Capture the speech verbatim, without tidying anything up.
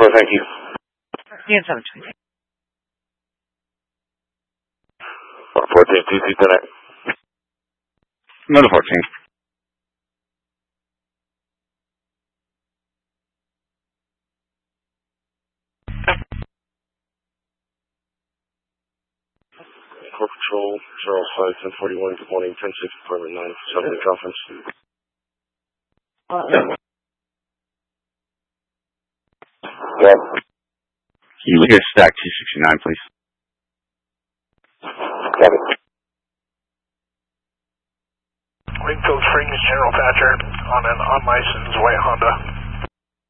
thank you. Union seven twenty. fourteen, T C ten. Another fourteen. Core Patrol, Charles five, ten forty-one, good morning, ten six, Department nine, seven conference. Yeah. Can you look at stack two sixty-nine, please? Got it. Wingfield Springs, General Thatcher on an unlicensed white Honda.